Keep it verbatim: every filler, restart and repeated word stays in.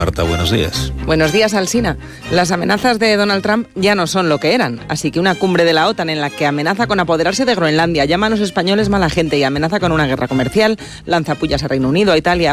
Marta, buenos días. Buenos días, Alsina. Las amenazas de Donald Trump ya no son lo que eran, así que una cumbre de la OTAN en la que amenaza con apoderarse de Groenlandia, llama a los españoles mala gente y amenaza con una guerra comercial, lanza pullas a Reino Unido, a Italia,